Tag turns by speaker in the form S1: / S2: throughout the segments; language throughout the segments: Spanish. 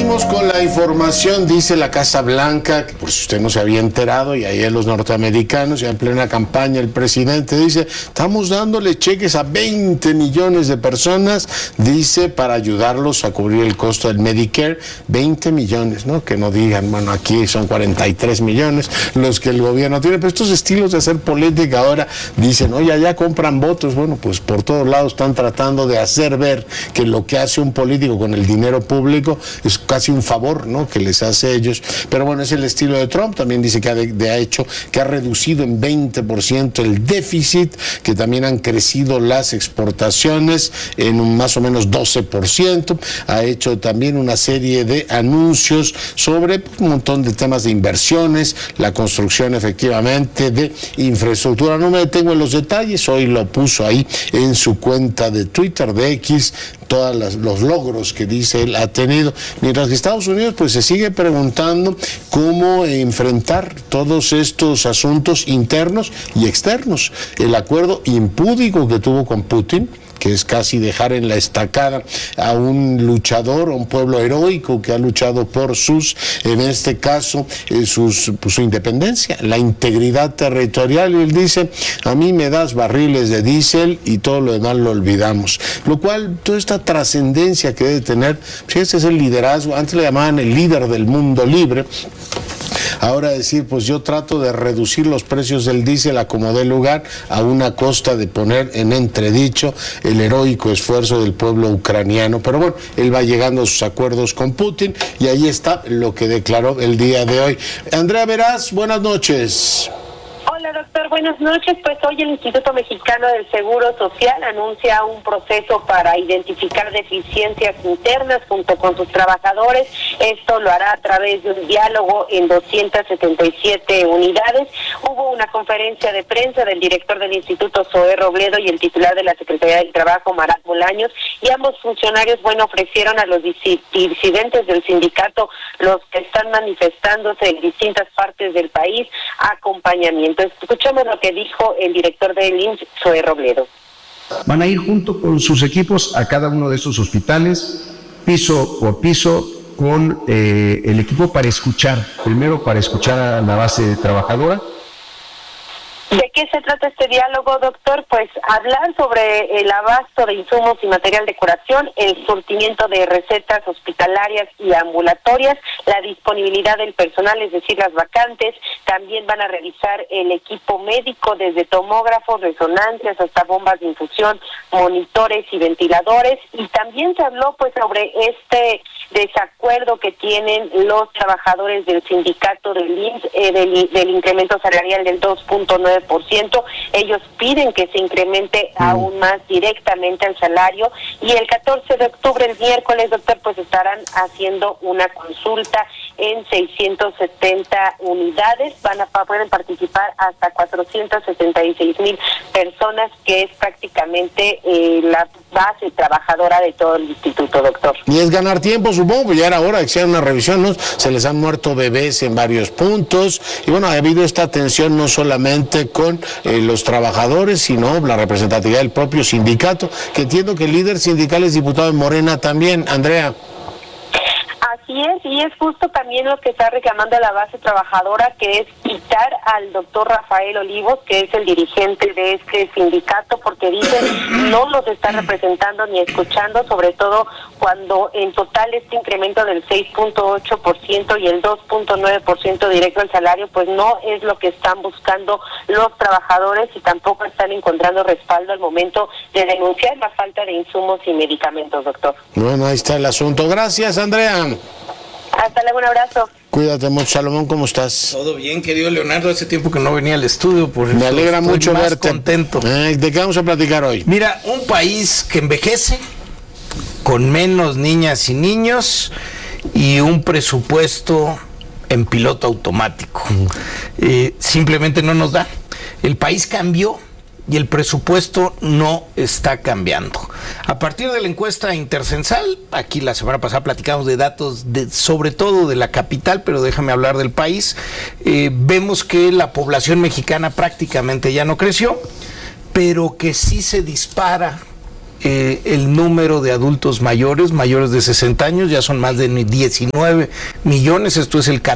S1: Seguimos con la información. Dice la Casa Blanca, que por si usted no se había enterado, y ayer los norteamericanos, ya en plena campaña, el presidente dice, estamos dándole cheques a 20 millones de personas, dice, para ayudarlos a cubrir el costo del Medicare. 20 millones, ¿no? Que no digan, bueno, aquí son 43 millones los que el gobierno tiene. Pero estos estilos de hacer política ahora dicen, oye, allá compran votos. Bueno, pues por todos lados están tratando de hacer ver que lo que hace un político con el dinero público es casi un favor, ¿no?, que les hace a ellos. Pero bueno, es el estilo de Trump. También dice que ha hecho que ha reducido en 20% el déficit, que también han crecido las exportaciones en un más o menos 12%. Ha hecho también una serie de anuncios sobre un montón de temas de inversiones, la construcción efectivamente de infraestructura. No me detengo en los detalles, hoy lo puso ahí en su cuenta de Twitter, de X, todos los logros que dice él ha tenido, mientras que Estados Unidos pues se sigue preguntando cómo enfrentar todos estos asuntos internos y externos. El acuerdo impúdico que tuvo con Putin, que es casi dejar en la estacada a un luchador, a un pueblo heroico que ha luchado por en este caso, su independencia, la integridad territorial, y él dice, a mí me das barriles de diésel y todo lo demás lo olvidamos. Lo cual, toda esta trascendencia que debe tener, pues ese es el liderazgo. Antes le llamaban el líder del mundo libre. Ahora decir, pues yo trato de reducir los precios del diésel a como dé lugar, a una costa de poner en entredicho el heroico esfuerzo del pueblo ucraniano. Pero bueno, él va llegando a sus acuerdos con Putin y ahí está lo que declaró el día de hoy. Andrea Meraz, buenas noches.
S2: Hola, doctor, buenas noches. Pues hoy el Instituto Mexicano del Seguro Social anuncia un proceso para identificar deficiencias internas junto con sus trabajadores. Esto lo hará a través de un diálogo en 277 unidades. Hubo una conferencia de prensa del director del Instituto, Zoé Robledo, y el titular de la Secretaría del Trabajo, Marat Bolaños, y ambos funcionarios, ofrecieron a los disidentes del sindicato, los que están manifestándose en distintas partes del país, acompañamiento. Escuchamos lo que dijo el director del IMSS, Zoé Robledo.
S3: Van a ir junto con sus equipos a cada uno de estos hospitales, piso por piso, con el equipo para escuchar, primero para escuchar a la base trabajadora.
S2: ¿De qué se trata este diálogo, doctor? Pues hablar sobre el abasto de insumos y material de curación, el surtimiento de recetas hospitalarias y ambulatorias, la disponibilidad del personal, es decir, las vacantes. También van a revisar el equipo médico, desde tomógrafos, resonancias hasta bombas de infusión, monitores y ventiladores. Y también se habló pues sobre este desacuerdo que tienen los trabajadores del sindicato del IMSS, del incremento salarial del 2.9%. Ellos piden que se incremente aún más directamente el salario, y el 14 de octubre, el miércoles, doctor, pues estarán haciendo una consulta en 670 unidades. Pueden participar hasta 476,000 personas, que es prácticamente la base trabajadora de todo el instituto, doctor.
S1: Y es ganar tiempo, supongo, ya era hora de que sea una revisión, ¿no? Se les han muerto bebés en varios puntos, y bueno, ha habido esta tensión no solamente con los trabajadores, sino la representatividad del propio sindicato, que entiendo que el líder sindical es diputado en Morena también, Andrea.
S2: Así es, y es justo también lo que está reclamando la base trabajadora, que es quitar al doctor Rafael Olivos, que es el dirigente de este sindicato, porque dicen no los está representando ni escuchando, sobre todo cuando en total este incremento del 6.8% y el 2.9% directo al salario, pues no es lo que están buscando los trabajadores, y tampoco están encontrando respaldo al momento de denunciar la falta de insumos y medicamentos, doctor.
S1: Bueno, ahí está el asunto. Gracias, Andrea.
S2: Hasta luego, un abrazo.
S1: Cuídate mucho, Salomón, ¿cómo estás?
S4: Todo bien, querido Leonardo, hace tiempo que no venía al estudio, por eso
S1: me alegra mucho verte.
S4: Contento.
S1: ¿De qué vamos a platicar hoy?
S4: Mira, un país que envejece, con menos niñas y niños, y un presupuesto en piloto automático. Simplemente no nos da. El país cambió y el presupuesto no está cambiando. A partir de la encuesta intercensal, aquí la semana pasada platicamos de datos sobre todo de la capital, pero déjame hablar del país, vemos que la población mexicana prácticamente ya no creció, pero que sí se dispara el número de adultos mayores de 60 años, ya son más de 19 millones, esto es el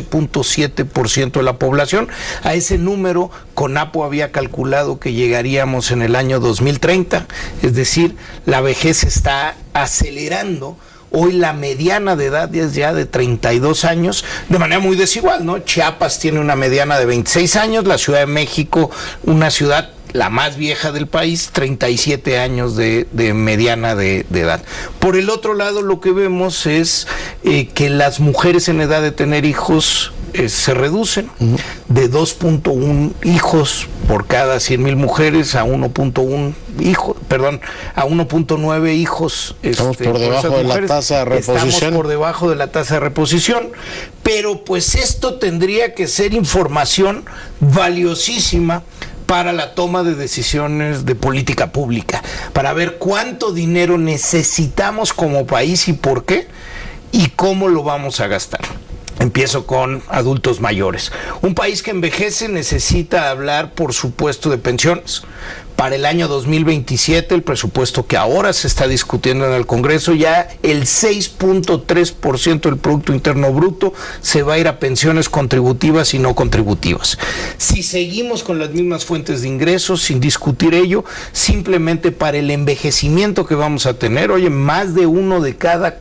S4: 14.7% de la población. A ese número, CONAPO había calculado que llegaríamos en el año 2030, es decir, la vejez está acelerando. Hoy la mediana de edad es ya de 32 años, de manera muy desigual, ¿no? Chiapas tiene una mediana de 26 años, la Ciudad de México, una ciudad la más vieja del país, 37 años de mediana de edad. Por el otro lado, lo que vemos es que las mujeres en edad de tener hijos se reducen de 2.1 hijos por cada 100,000 mujeres a 1.1 hijos, a 1.9 hijos.
S1: Estamos por debajo de la tasa de reposición.
S4: Estamos por debajo de la tasa de reposición, pero pues esto tendría que ser información valiosísima para la toma de decisiones de política pública, para ver cuánto dinero necesitamos como país y por qué, y cómo lo vamos a gastar. Empiezo con adultos mayores. Un país que envejece necesita hablar, por supuesto, de pensiones. Para el año 2027, el presupuesto que ahora se está discutiendo en el Congreso, ya el 6.3% del Producto Interno Bruto se va a ir a pensiones contributivas y no contributivas. Si seguimos con las mismas fuentes de ingresos, sin discutir ello, simplemente para el envejecimiento que vamos a tener, más de 1 de cada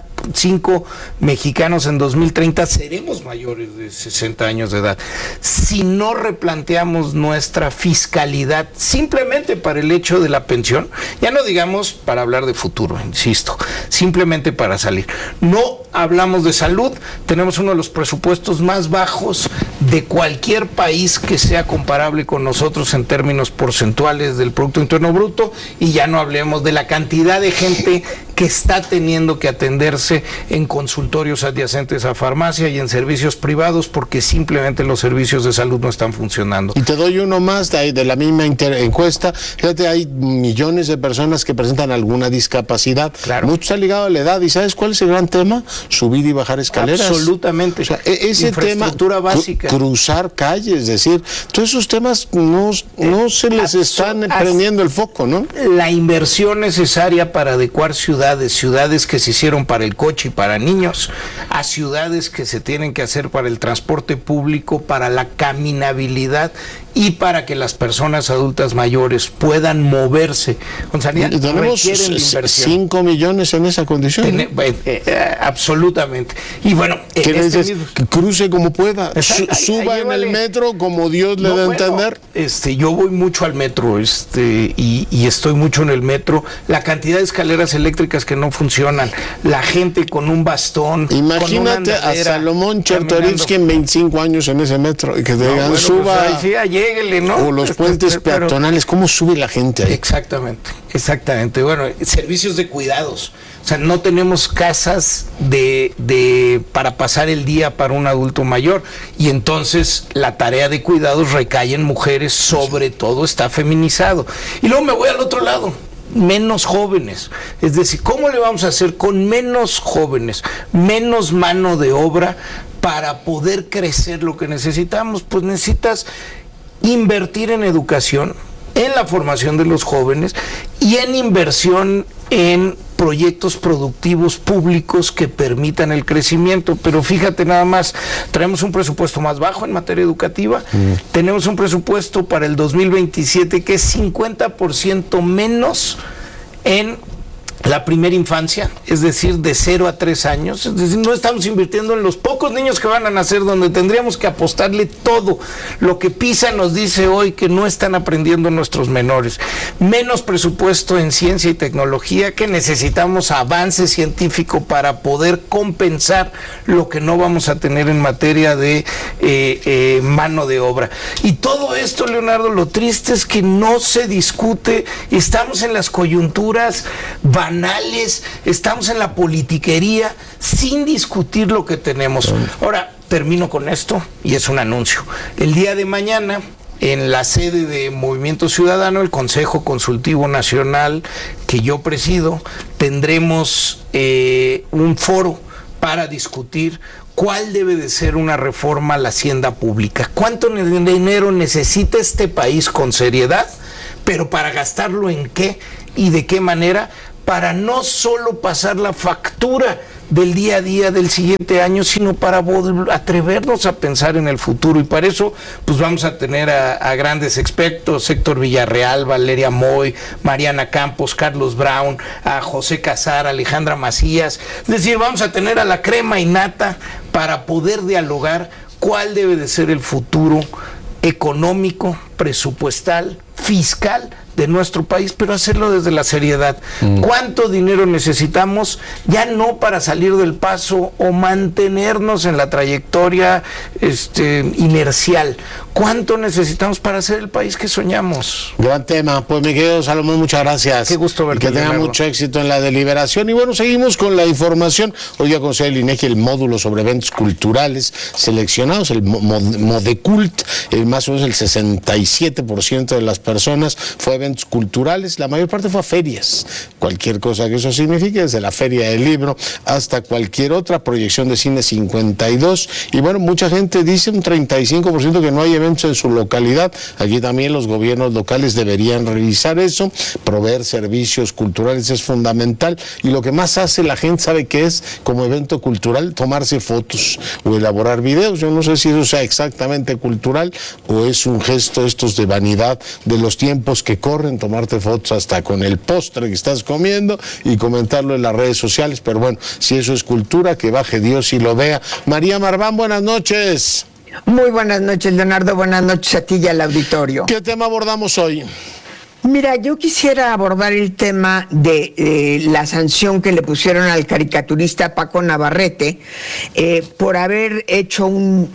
S4: 5 mexicanos en 2030 seremos mayores de 60 años de edad. Si no replanteamos nuestra fiscalidad simplemente para el hecho de la pensión, ya no digamos para hablar de futuro, insisto, simplemente para salir. No hablamos de salud, tenemos uno de los presupuestos más bajos de cualquier país que sea comparable con nosotros en términos porcentuales del Producto Interno Bruto, y ya no hablemos de la cantidad de gente que está teniendo que atenderse en consultorios adyacentes a farmacia y en servicios privados porque simplemente los servicios de salud no están funcionando.
S1: Y te doy uno más de la misma encuesta. Fíjate, hay millones de personas que presentan alguna discapacidad.
S4: Claro.
S1: Mucho está ligado a la edad. ¿Y sabes cuál es el gran tema? Subir y bajar escaleras.
S4: Absolutamente.
S1: O sea, ese
S4: infraestructura
S1: tema,
S4: básica.
S1: Cruzar calles, es decir, todos esos temas no se les están prendiendo el foco, ¿no?
S4: La inversión necesaria para adecuar ciudades que se hicieron para el coche y para niños, a ciudades que se tienen que hacer para el transporte público, para la caminabilidad y para que las personas adultas mayores puedan moverse.
S1: Tenemos 5 millones en esa condición.
S4: Absolutamente. Y bueno,
S1: ¿qué le dices? Que cruce como pueda, suba en el metro como Dios le da a entender.
S4: Yo voy mucho al metro, y estoy mucho en el metro. La cantidad de escaleras eléctricas que no funcionan, la gente con un bastón.
S1: Imagínate a Salomón Chertorivsky en 25 años en ese metro y que te digan, suba.
S4: Pues sí, lléguele, ¿no?
S1: O los puentes peatonales, ¿cómo sube la gente ahí?
S4: Exactamente. Bueno, servicios de cuidados. O sea, no tenemos casas para pasar el día para un adulto mayor, y entonces la tarea de cuidados recae en mujeres, sobre todo está feminizado. Y luego me voy al otro lado. Menos jóvenes, es decir, ¿cómo le vamos a hacer con menos jóvenes, menos mano de obra para poder crecer lo que necesitamos? Pues necesitas invertir en educación, en la formación de los jóvenes y en inversión en proyectos productivos públicos que permitan el crecimiento. Pero fíjate nada más, traemos un presupuesto más bajo en materia educativa, tenemos un presupuesto para el 2027 que es 50% menos en la primera infancia, es decir, de 0 a 3 años, es decir, no estamos invirtiendo en los pocos niños que van a nacer, donde tendríamos que apostarle todo. Lo que PISA nos dice hoy que no están aprendiendo nuestros menores. Menos presupuesto en ciencia y tecnología, que necesitamos avance científico para poder compensar lo que no vamos a tener en materia de mano de obra. Y todo esto, Leonardo, lo triste es que no se discute, estamos en las coyunturas banales, estamos en la politiquería sin discutir lo que tenemos. Ahora, termino con esto y es un anuncio. El día de mañana, en la sede de Movimiento Ciudadano, el Consejo Consultivo Nacional que yo presido, tendremos un foro para discutir cuál debe de ser una reforma a la hacienda pública. ¿Cuánto dinero necesita este país con seriedad? Pero para gastarlo ¿en qué? y de qué manera, para no solo pasar la factura del día a día del siguiente año, sino para atrevernos a pensar en el futuro. Y para eso pues vamos a tener a grandes expertos: Héctor Villarreal, Valeria Moy, Mariana Campos, Carlos Brown, a José Casar, Alejandra Macías. Es decir, vamos a tener a la crema innata para poder dialogar cuál debe de ser el futuro económico, presupuestal, fiscal de nuestro país, pero hacerlo desde la seriedad. ¿Cuánto dinero necesitamos? Ya no para salir del paso o mantenernos en la trayectoria inercial. ¿Cuánto necesitamos para ser el país que soñamos?
S1: Gran tema. Pues mi querido Salomón, muchas gracias.
S4: Qué gusto verte.
S1: Que tenga mucho éxito en la deliberación. Y bueno, seguimos con la información. Hoy ya conocí el INEGI el módulo sobre eventos culturales seleccionados, el Modecult, más o menos el 67% de las personas fue eventos culturales, la mayor parte fue a ferias, cualquier cosa que eso signifique, desde la feria del libro hasta cualquier otra, proyección de cine 52, y bueno, mucha gente dice, un 35% que no hay eventos en su localidad. Aquí también los gobiernos locales deberían revisar eso. Proveer servicios culturales es fundamental, y lo que más hace la gente, ¿sabe qué es como evento cultural? Tomarse fotos o elaborar videos. Yo no sé si eso sea exactamente cultural o es un gesto estos de vanidad de los tiempos que corren, tomarte fotos hasta con el postre que estás comiendo y comentarlo en las redes sociales. Pero bueno, si eso es cultura, que baje Dios y lo vea. María Marván, buenas noches.
S5: Muy buenas noches, Leonardo. Buenas noches a ti y al auditorio.
S1: ¿Qué tema abordamos hoy?
S5: Mira, yo quisiera abordar el tema de la sanción que le pusieron al caricaturista Paco Navarrete por haber hecho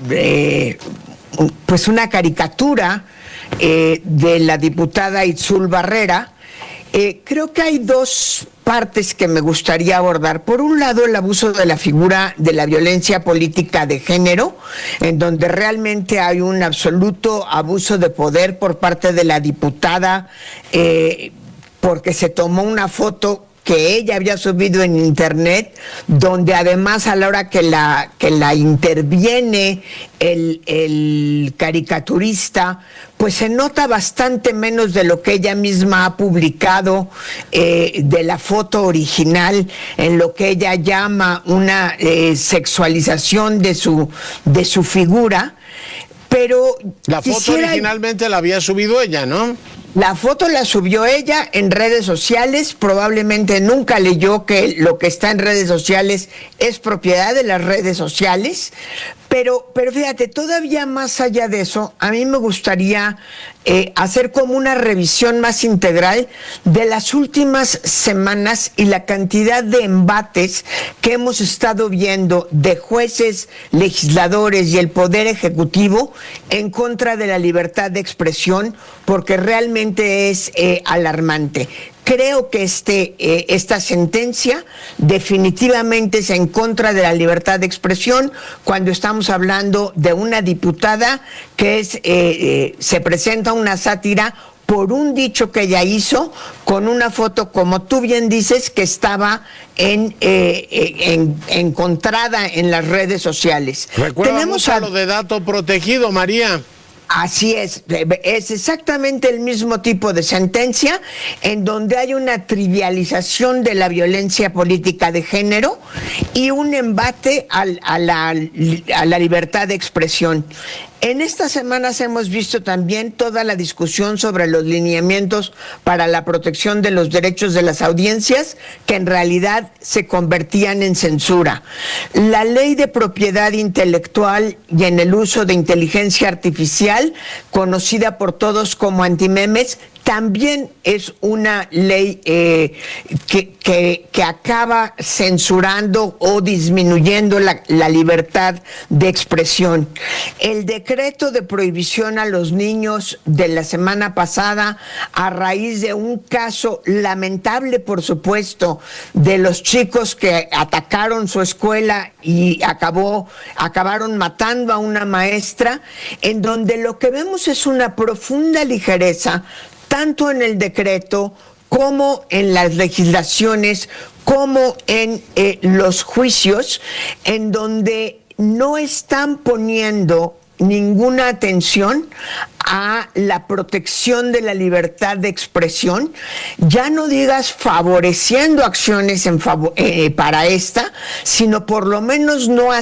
S5: una caricatura de la diputada Itzul Barrera. Creo que hay dos partes que me gustaría abordar. Por un lado, el abuso de la figura de la violencia política de género, en donde realmente hay un absoluto abuso de poder por parte de la diputada, porque se tomó una foto que ella había subido en internet, donde además a la hora que la interviene el caricaturista, pues se nota bastante menos de lo que ella misma ha publicado de la foto original, en lo que ella llama una sexualización de su figura. Pero
S1: la foto originalmente la había subido ella, ¿no?
S5: La foto la subió ella en redes sociales, probablemente nunca leyó que lo que está en redes sociales es propiedad de las redes sociales, pero fíjate, todavía más allá de eso, a mí me gustaría hacer como una revisión más integral de las últimas semanas y la cantidad de embates que hemos estado viendo de jueces, legisladores y el Poder Ejecutivo en contra de la libertad de expresión, porque realmente es alarmante. Creo que esta sentencia definitivamente es en contra de la libertad de expresión cuando estamos hablando de una diputada que se presenta una sátira por un dicho que ella hizo con una foto, como tú bien dices, que estaba encontrada en las redes sociales.
S1: Recuerda mucho lo de dato protegido, María.
S5: Así es exactamente el mismo tipo de sentencia en donde hay una trivialización de la violencia política de género y un embate a la libertad de expresión. En estas semanas hemos visto también toda la discusión sobre los lineamientos para la protección de los derechos de las audiencias, que en realidad se convertían en censura. La ley de propiedad intelectual y en el uso de inteligencia artificial, conocida por todos como antimemes, también es una ley que acaba censurando o disminuyendo la libertad de expresión. El decreto de prohibición a los niños de la semana pasada, a raíz de un caso lamentable, por supuesto, de los chicos que atacaron su escuela y acabaron matando a una maestra, en donde lo que vemos es una profunda ligereza, tanto en el decreto como en las legislaciones, como en los juicios, en donde no están poniendo ninguna atención a la protección de la libertad de expresión, ya no digas favoreciendo acciones para esta, sino por lo menos no